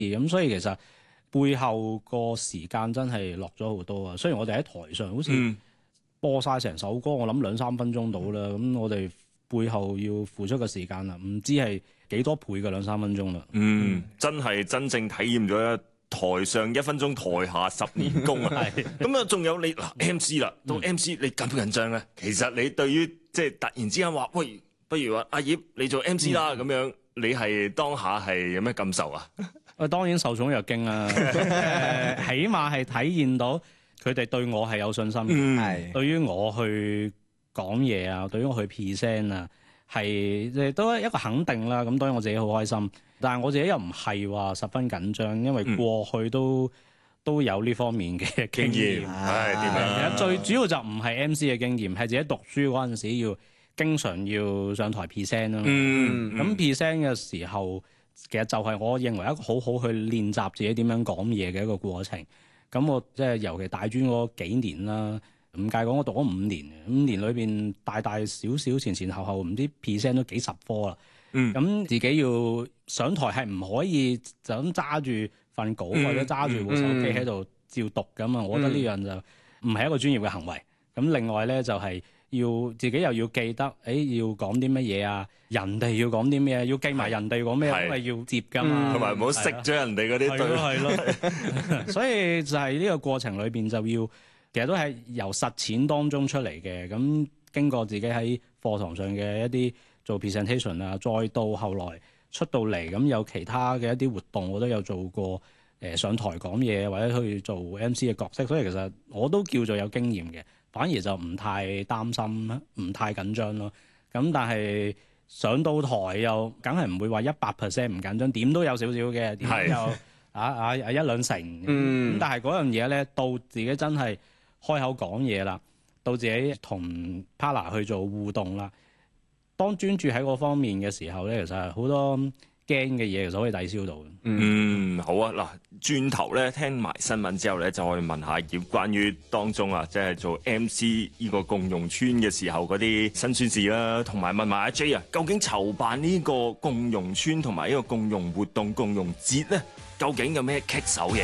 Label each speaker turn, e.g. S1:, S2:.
S1: 咁所以其實背後個時間真係落咗好多啊。雖然我哋喺台上好似播晒成首歌，我諗2-3分鐘到啦。咁我哋背後要付出嘅時間啊，唔知係幾多倍嘅2-3分鐘啦。
S2: 真係真正體驗咗台上1分鐘，台下10年功啊！咁啊，仲有你嗱 MC 啦，到 MC 你緊唔緊張咧？其實你對於即係突然之間話，喂，不如話阿葉你做 MC 啦咁樣，你係當下係有咩感受啊？
S1: 當然受寵若驚啦，起碼係體現到佢哋對我係有信心嘅，對於我去講嘢啊，對於我去 present 啊，係即係都一個肯定啦。咁當然我自己好開心，但係我自己又唔係話十分緊張，因為過去都有呢方面嘅經驗。
S2: 係點樣？
S1: 最主要就唔係 MC 嘅經驗，係自己讀書嗰陣時要經常要上台 present 啦。咁 present 嘅時候，其實就係我認為一個好好去練習自己點樣講嘢嘅一個過程。咁我即係尤其大專嗰幾年啦，唔計講我讀咗5年，5年裏邊大大小小前前後後唔知 present 都幾十科啦。咁自己要上台係唔可以就咁揸住份稿或者揸住部手機喺度照讀㗎嘛。我覺得呢樣就唔係一個專業嘅行為。咁另外咧就係要自己又要記得，要講啲乜嘢啊，人哋要講啲咩，要記埋人哋講咩，因為要接㗎嘛。
S2: 同埋唔好識咗人哋嗰啲對。
S1: 係咯。所以就係呢個過程裏邊就要，其實都係由實踐當中出嚟嘅。咁經過自己喺課堂上嘅一啲做 presentation 啊，再到後來出到嚟咁有其他嘅一啲活動，我都有做過上台講嘢或者去做 MC 嘅角色，所以其實我都叫做有經驗嘅，反而就唔太擔心，唔太緊張咯。咁但係上到台又梗係唔會話100% 唔緊張，點都有少少嘅，點都有1-2成。咁但係嗰樣嘢咧，到自己真係開口講嘢啦，到自己同 partner 去做互動啦，當專注喺嗰方面嘅時候咧，其實好多驚嘅嘢其實可以抵消到。
S2: 好啊，嗱，轉頭咧聽埋新聞之後咧，就可以問下葉關於當中啊，即係做 MC 呢個共融村嘅時候嗰啲辛酸事啦，同埋問埋阿 J 啊，究竟籌辦呢個共融村同埋呢個共融活動、共融節咧，究竟有咩棘手嘢？